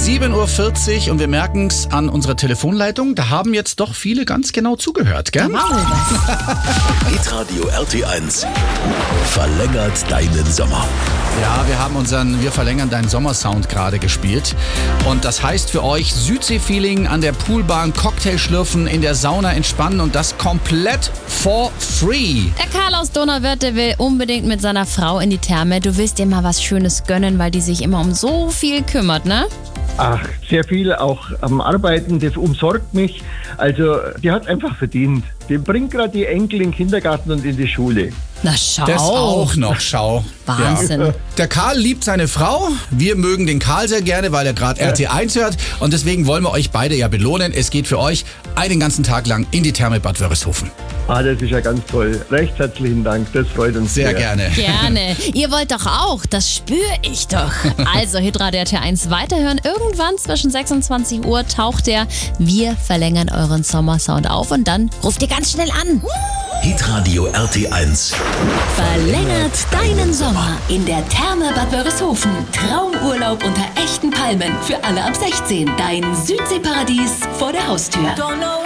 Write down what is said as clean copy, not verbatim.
7:40 Uhr und wir merken es an unserer Telefonleitung. Da haben jetzt doch viele ganz genau zugehört, gell? Hitradio RT1 verlängert deinen Sommer. Ja, wir haben unseren Wir verlängern deinen Sommersound gerade gespielt. Und das heißt für euch Südsee-Feeling an der Poolbahn, Cocktail schlürfen, in der Sauna entspannen und das komplett for free. Der Karl aus Donauwörth, der will unbedingt mit seiner Frau in die Therme. Du willst dir mal was Schönes gönnen, weil die sich immer um so viel kümmert, ne? Ach, sehr viel auch am Arbeiten, das umsorgt mich. Also, die hat einfach verdient. Die bringt gerade die Enkel in den Kindergarten und in die Schule. Na schau. Das auch noch, schau. Wahnsinn. Ja. Der Karl liebt seine Frau. Wir mögen den Karl sehr gerne, weil er gerade RT1 hört. Und deswegen wollen wir euch beide ja belohnen. Es geht für euch einen ganzen Tag lang in die Therme Bad Wörishofen. Ah, das ist ja ganz toll. Recht herzlichen Dank, das freut uns Sehr gerne. Gerne. Ihr wollt doch auch, das spüre ich doch. Also Hitradio RT1 weiterhören. Irgendwann zwischen 26 Uhr taucht der Wir verlängern euren Sommersound auf und dann ruft ihr ganz schnell an. Hitradio RT1 Verlängert deinen Sommer in der Therme Bad Wörishofen. Traumurlaub unter echten Palmen für alle ab 16. Dein Südseeparadies vor der Haustür.